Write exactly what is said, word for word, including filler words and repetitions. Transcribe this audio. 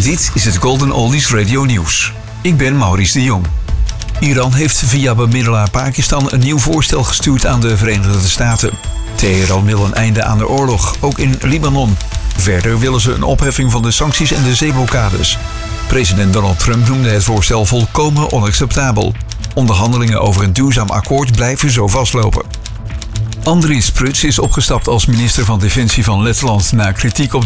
Dit is het Golden Oldies Radio Nieuws. Ik ben Maurice de Jong. Iran heeft via bemiddelaar Pakistan een nieuw voorstel gestuurd aan de Verenigde Staten. Teheran wil een einde aan de oorlog, ook in Libanon. Verder willen ze een opheffing van de sancties en de zeeblokkades. President Donald Trump noemde het voorstel volkomen onacceptabel. Onderhandelingen over een duurzaam akkoord blijven zo vastlopen. Andries Pruts is opgestapt als minister van Defensie van Letland na kritiek op